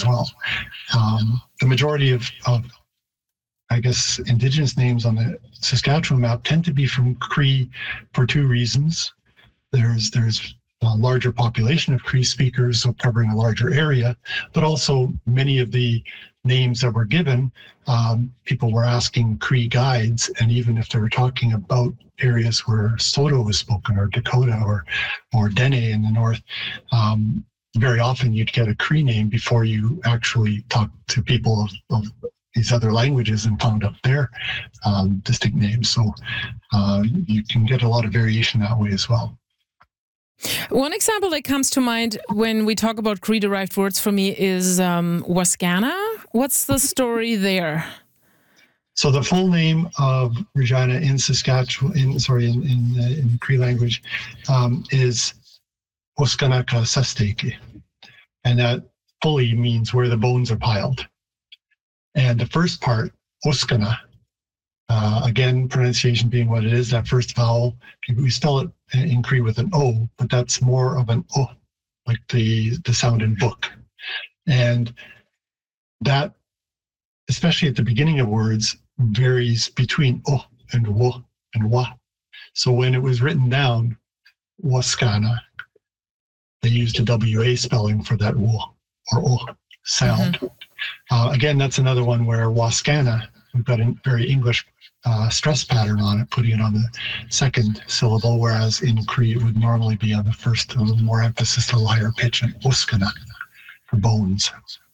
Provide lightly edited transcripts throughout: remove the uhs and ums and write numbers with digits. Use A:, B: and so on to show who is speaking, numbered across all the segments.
A: well. The majority of I guess, Indigenous names on the Saskatchewan map tend to be from Cree for two reasons. There's a larger population of Cree speakers, so covering a larger area, but also many of the names that were given, people were asking Cree guides, and even if they were talking about areas where Saulteaux was spoken, or Dakota, or Dene in the north, very often you'd get a Cree name before you actually talk to people of these other languages and found out their distinct names. So you can get a lot of variation that way as well.
B: One example that comes to mind when we talk about Cree-derived words for me is Wascana. What's the story there?
A: So the full name of Regina in Saskatchewan, in Cree language, is Oskanaka Sasteke, and that fully means where the bones are piled. And the first part, Oskana, again, pronunciation being what it is, that first vowel, we spell it in Cree with an O, but that's more of an O, like the sound in book. And that, especially at the beginning of words, varies between O and Wo and Wa. So when it was written down, Waskana, they used a WA spelling for that Wo or O sound. Mm-hmm. Again, that's another one where Wascana, we've got a very English stress pattern on it, putting it on the second syllable, whereas in Cree it would normally be on the first, a little more emphasis, a higher pitch, and Oskana for bones.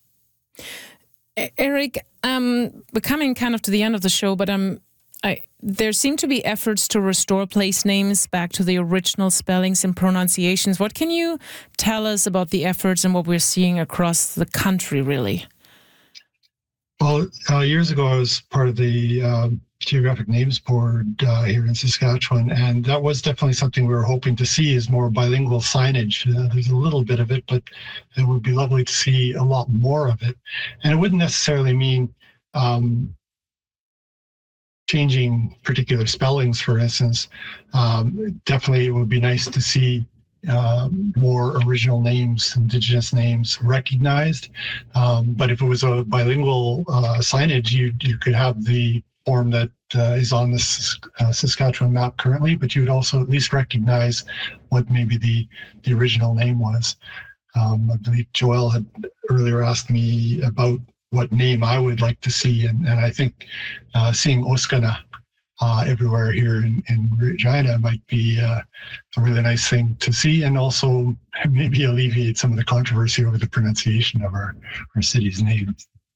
B: Eric, we're coming kind of to the end of the show, but there seem to be efforts to restore place names back to the original spellings and pronunciations. What can you tell us about the efforts and what we're seeing across the country, really?
A: Well, years ago, I was part of the Geographic Names Board here in Saskatchewan, and that was definitely something we were hoping to see, is more bilingual signage. There's a little bit of it, but it would be lovely to see a lot more of it. And it wouldn't necessarily mean changing particular spellings, for instance. Definitely it would be nice to see more original names, Indigenous names recognized. But if it was a bilingual signage, you could have the form that is on this Saskatchewan map currently, but you would also at least recognize what maybe the original name was. I believe Joelle had earlier asked me about what name I would like to see, and I think seeing Oskana everywhere here in Regina might be a really nice thing to see, and also maybe alleviate some of the controversy over the pronunciation of our city's name.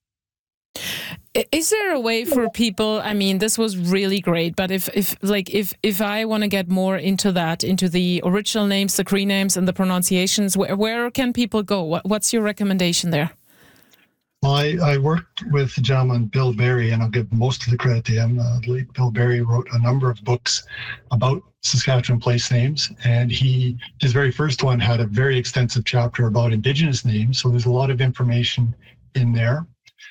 B: Is there a way for people, I mean, this was really great, but if I want to get more into the original names, the Cree names and the pronunciations, where can people go? What's your recommendation there?
A: Well, I worked with the gentleman, Bill Berry, and I'll give most of the credit to him. Late Bill Berry wrote a number of books about Saskatchewan place names, and his very first one had a very extensive chapter about Indigenous names, so there's a lot of information in there.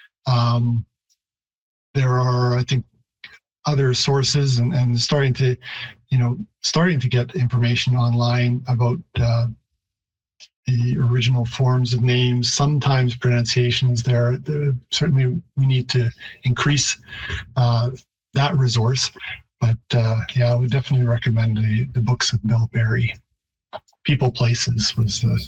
A: There are, I think, other sources and starting to get information online about the original forms of names, sometimes pronunciations there. Certainly we need to increase that resource. But I would definitely recommend the books of Bill Berry. People, Places was the...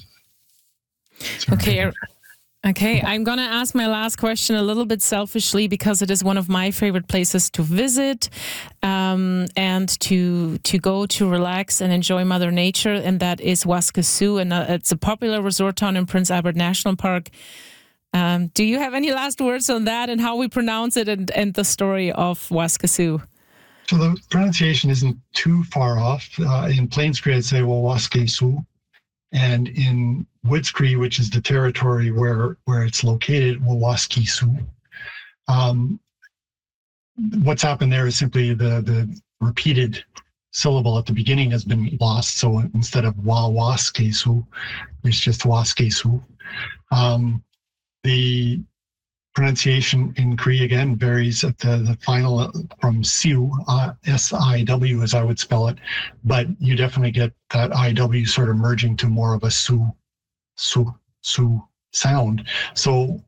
B: Okay, I'm going to ask my last question a little bit selfishly because it is one of my favorite places to visit and to go to relax and enjoy Mother Nature, and that is Waskesiu, and it's a popular resort town in Prince Albert National Park. Do you have any last words on that and how we pronounce it and the story of Waskesiu?
A: So the pronunciation isn't too far off. In Plains Cree, I'd say Waskesiu. And in Woods Cree, which is the territory where it's located, Wawaskisu. What's happened there is simply the repeated syllable at the beginning has been lost. So instead of Wawaskisu, it's just Waskesu. The pronunciation in Cree, again, varies at the final from Siu, S-I-W as I would spell it, but you definitely get that I-W sort of merging to more of a su sound. So